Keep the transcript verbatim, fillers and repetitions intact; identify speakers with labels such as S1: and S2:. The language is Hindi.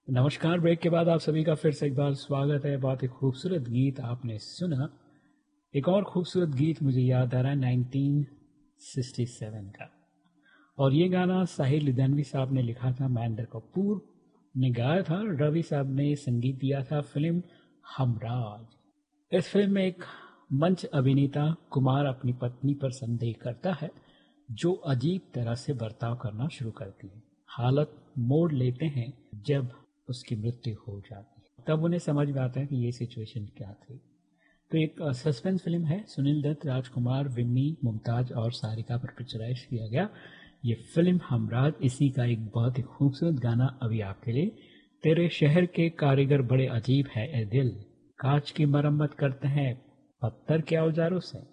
S1: नमस्कार। ब्रेक के बाद आप सभी का फिर से एक बार स्वागत है। बहुत ही खूबसूरत गीत आपने सुना। एक और खूबसूरत गीत मुझे याद आ रहा है नाइनटीन सिक्सटी सेवन का, और ये गाना साहिर लुधियानवी साहब ने लिखा था, महेंद्र कपूर ने गाया था, रवि साहब ने संगीत दिया था। फिल्म हमराज। इस फिल्म में एक मंच अभिनेता कुमार अपनी पत्नी पर संदेह करता है, जो अजीब तरह से बर्ताव करना शुरू करती है। हालत मोड़ लेते हैं जब उसकी मृत्यु हो जाती है, तब उन्हें समझ में आता है कि ये सिचुएशन क्या थी। तो एक सस्पेंस फिल्म है। सुनील दत्त, राजकुमार, विन्नी, मुमताज और सारिका पर पिक्चराइज किया गया ये फिल्म हमराज। इसी का एक बहुत ही खूबसूरत गाना अभी आपके लिए। तेरे शहर के कारीगर बड़े अजीब है ए दिल, कांच की मरम्मत करते हैं पत्थर के औजारों से।